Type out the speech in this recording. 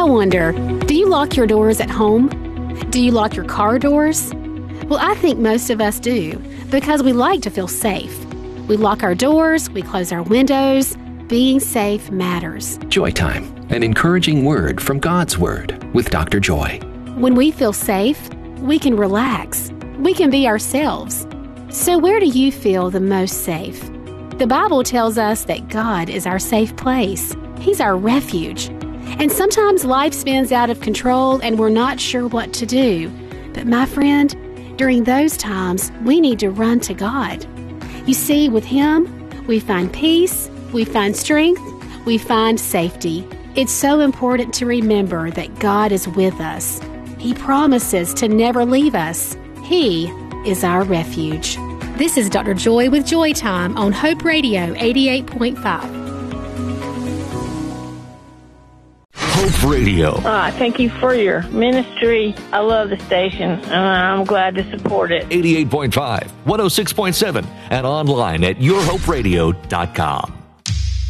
I wonder, do you lock your doors at home? Do you lock your car doors? Well, I think most of us do, because we like to feel safe. We lock our doors, we close our windows. Being safe matters. Joy Time, an encouraging word from God's Word with Dr. Joy. When we feel safe, we can relax. We can be ourselves. So where do you feel the most safe? The Bible tells us that God is our safe place. He's our refuge. And sometimes life spins out of control and we're not sure what to do. But my friend, during those times, we need to run to God. You see, with Him, we find peace, we find strength, we find safety. It's so important to remember that God is with us. He promises to never leave us. He is our refuge. This is Dr. Joy with Joy Time on Hope Radio 88.5. Hope Radio. Thank you for your ministry. I love the station, and I'm glad to support it. 88.5, 106.7, and online at yourhoperadio.com.